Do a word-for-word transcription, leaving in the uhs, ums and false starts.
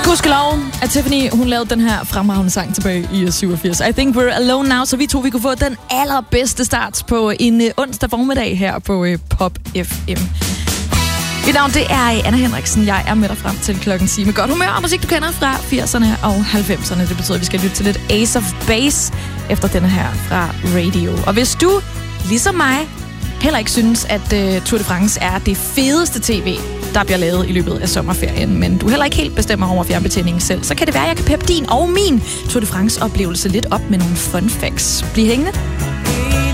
Gudskelov, at Tiffany, hun lavede den her fremragende sang tilbage i syvogfirs. I think we're alone now, så vi tror, vi kunne få den allerbedste start på en uh, onsdag formiddag her på uh, Pop F M. Mit navn, det er Anna Henriksen. Jeg er med dig frem til klokken syv med godt humør og musik, du kender fra firserne og halvfemserne. Det betyder, at vi skal lytte til lidt Ace of Base efter denne her fra Radio. Og hvis du, ligesom mig, heller ikke synes, at uh, Tour de France er det fedeste tv, der bliver lavet i løbet af sommerferien, men du heller ikke helt bestemmer over fjernbetjeningen selv, så kan det være, at jeg kan peppe din og min Tour de France-oplevelse lidt op med nogle fun facts. Bliv hængende.